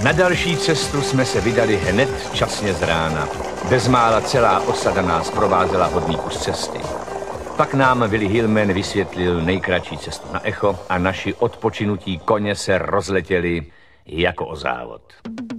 Na další cestu jsme se vydali hned časně z rána. Bezmála celá osada nás provázela hodný kus cesty. Pak nám Willy Hillman vysvětlil nejkratší cestu na Echo a naši odpočinutí koně se rozletěli jako o závod.